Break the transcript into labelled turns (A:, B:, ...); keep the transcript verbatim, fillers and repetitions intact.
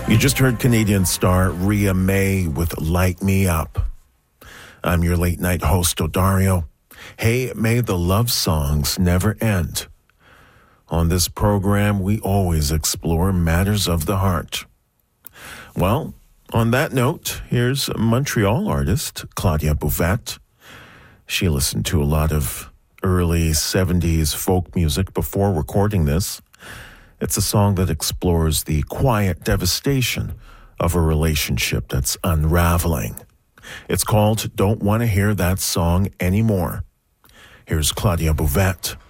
A: You just heard Canadian star Rhea May with Light Me Up. I'm your late night host, Odario. Hey, may the love songs never end. On this program, we always explore matters of the heart. Well, on that note, here's Montreal artist Claudia Bouvette. She listened to a lot of early seventies folk music before recording this. It's a song that explores the quiet devastation of a relationship that's unraveling. It's called Don't Want to Hear That Song Anymore. Here's Claudia Bouvette.